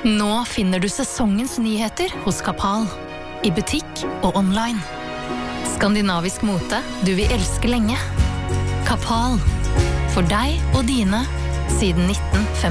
Nå finner du sesongens nyheter hos Kapal, i butikk og online. Skandinavisk mote du vil elske lenge. Kapal, for deg og dine, siden 1950.